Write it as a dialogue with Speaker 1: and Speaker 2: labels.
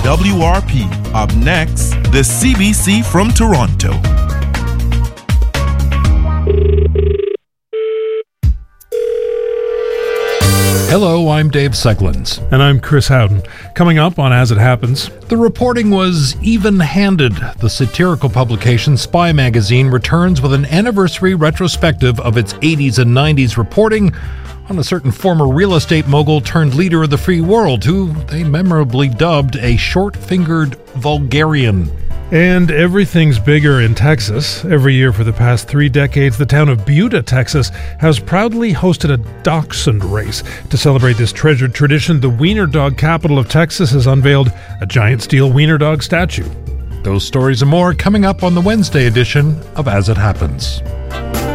Speaker 1: WRP. Up next, the CBC from Toronto.
Speaker 2: Hello, I'm Dave Seglins.
Speaker 3: And I'm Chris Howden. Coming up on As It Happens.
Speaker 2: The reporting was even-handed. The satirical publication Spy Magazine returns with an anniversary retrospective of its 80s and 90s reporting on a certain former real estate mogul turned leader of the free world, who they memorably dubbed a short-fingered vulgarian.
Speaker 3: And everything's bigger in Texas. Every year for the past 3 decades, the town of Buda, Texas, has proudly hosted a dachshund race. To celebrate this treasured tradition, the wiener dog capital of Texas has unveiled a giant steel wiener dog statue.
Speaker 2: Those stories and more coming up on the Wednesday edition of As It Happens.